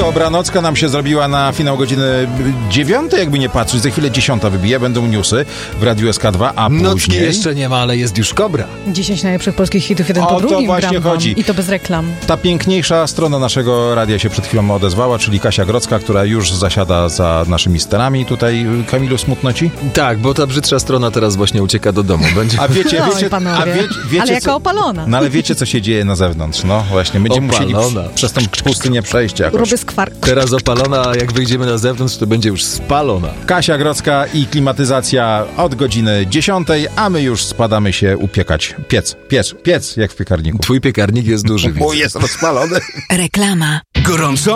Kobra nocka nam się zrobiła na finał godziny 9, jakby nie patrzeć. Za chwilę 10 wybije, będą newsy w Radiu SK2, a Nocki później... jeszcze nie ma, ale jest już Kobra. 10 najlepszych polskich hitów, jeden po drugim. O to właśnie chodzi. I to bez reklam. Ta piękniejsza strona naszego radia się przed chwilą odezwała, czyli Kasia Grodzka, która już zasiada za naszymi sterami. Tutaj, Kamilu, smutno ci? Tak, bo ta brzydsza strona teraz właśnie ucieka do domu. Będzie... A wiecie, wiecie ale jaka opalona. No ale wiecie, co się dzieje na zewnątrz, no właśnie. Będziemy musieli przez tą pustynię przejść jakoś. Robię skwark. Teraz opalona, a jak wyjdziemy na zewnątrz, to będzie już spalona. Kasia Grodzka i klimatyzacja od godziny 10, a my już spadamy się upiekać. Piec, jak w piekarniku. Twój piekarnik jest duży, widzę. Bo jest rozpalony. Reklama. Gorąco?